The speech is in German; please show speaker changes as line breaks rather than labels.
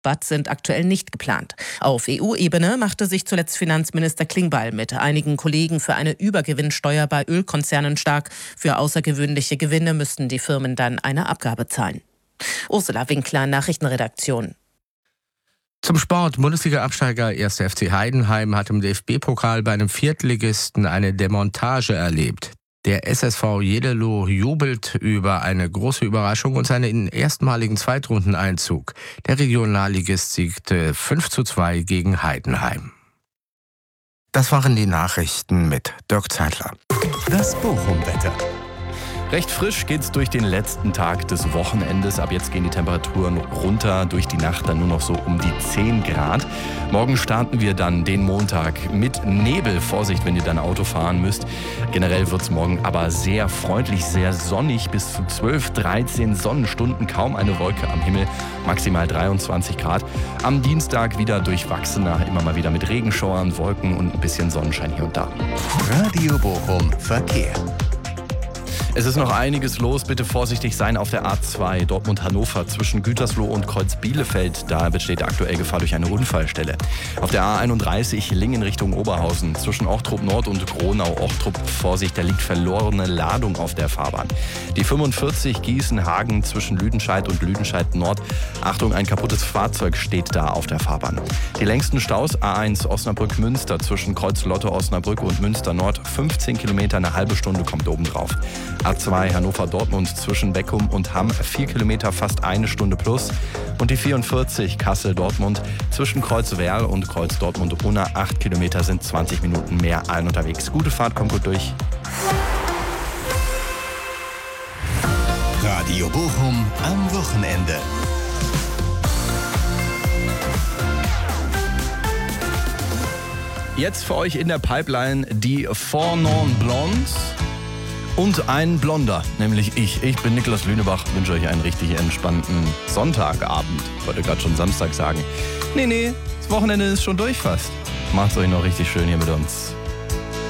Rabatt sind aktuell nicht geplant. Auf EU-Ebene machte sich zuletzt Finanzminister Klingbeil mit einigen Kollegen für eine Übergewinnsteuer bei Ölkonzernen stark. Für außergewöhnliche Gewinne müssten die Firmen dann eine Abgabe zahlen. Ursula Winkler, Nachrichtenredaktion.
Zum Sport. Bundesliga-Absteiger 1. FC Heidenheim hat im DFB-Pokal bei einem Viertligisten eine Demontage erlebt. Der SSV Jeddelo jubelt über eine große Überraschung und seinen erstmaligen Zweitrundeneinzug. Der Regionalligist siegte 5:2 gegen Heidenheim. Das waren die Nachrichten mit Dirk Zeitler.
Das Bochum-Wetter.
Recht frisch geht's durch den letzten Tag des Wochenendes. Ab jetzt gehen die Temperaturen runter, durch die Nacht dann nur noch so um die 10 Grad. Morgen starten wir dann den Montag mit Nebel. Vorsicht, wenn ihr dann Auto fahren müsst. Generell wird's morgen aber sehr freundlich, sehr sonnig. Bis zu 12, 13 Sonnenstunden, kaum eine Wolke am Himmel. Maximal 23 Grad. Am Dienstag wieder durchwachsener, immer mal wieder mit Regenschauern, Wolken und ein bisschen Sonnenschein hier und da.
Radio Bochum Verkehr.
Es ist noch einiges los. Bitte vorsichtig sein auf der A2 Dortmund-Hannover zwischen Gütersloh und Kreuz-Bielefeld. Da besteht aktuell Gefahr durch eine Unfallstelle. Auf der A31 Lingen Richtung Oberhausen zwischen Ochtrup Nord und Gronau-Ochtrup. Vorsicht, da liegt verlorene Ladung auf der Fahrbahn. Die 45 Gießen-Hagen zwischen Lüdenscheid und Lüdenscheid Nord. Achtung, ein kaputtes Fahrzeug steht da auf der Fahrbahn. Die längsten Staus A1 Osnabrück-Münster zwischen Kreuz-Lotte-Osnabrück und Münster Nord. 15 Kilometer, eine halbe Stunde kommt oben drauf. A2 Hannover-Dortmund zwischen Beckum und Hamm, 4 Kilometer, fast eine Stunde plus. Und die 44 Kassel-Dortmund zwischen Kreuz-Werl und Kreuz-Dortmund-Unna, 8 Kilometer, sind 20 Minuten mehr ein unterwegs. Gute Fahrt, kommt gut durch.
Radio Bochum am Wochenende.
Jetzt für euch in der Pipeline die Four Non Blondes. Und ein Blonder, nämlich ich. Ich bin Niklas Lünebach, wünsche euch einen richtig entspannten Sonntagabend. Ich wollte gerade schon Samstag sagen. Nee, das Wochenende ist schon durch fast. Macht's euch noch richtig schön hier mit uns.